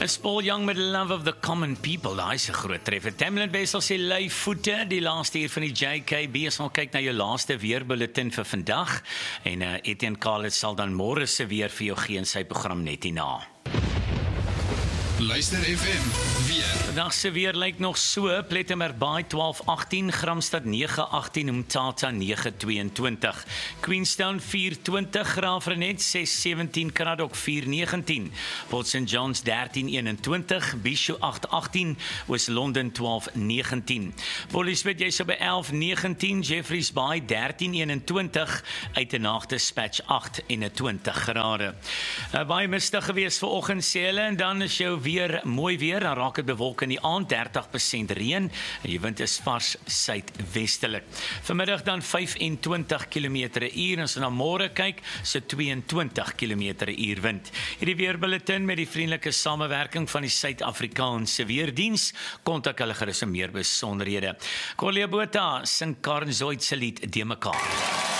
Is Paul Young met Love of the Common People, daar is 'n groot treffer. Tamlin Wessel sê lei voete, die laaste uur van die JKB, ons gaan kyk na jou laaste weerbulletin vir vandag, en Etienne Khalid sal dan môre se weer vir jou gee in sy program net hierna. Luister FM, weer. Vandag se weer lyk nog so, Plettenbergbaai 12:18, Gramstad 9:18, Umtata 9:22, Queenstown 4:20, Graafrenet 6:17, Kraddock 4:19, Port St John's 13:21, Bisho 8:18, Oos-London 12:19, Pollieswit jy so by 11:19, Jeffreys Bay 13:21, Uitenhaag Dispatch 28 grade. Baie mistig gewees vanoggend sê hulle, en dan is jou weer mooi weer, dan raak dit bewolk in die aand, 30% reën, en die wind is vars suidwestelik. Vanmiddag dan 25 km/h, en as ons na môre kyk, so 22 km/h wind. Hierdie weerbulletin met die vriendelike samewerking van die Suid-Afrikaanse Weerdiens, kontak hulle gerus vir meer besonderhede. Collier Botha sing Karen Zoid se lied De mekaar.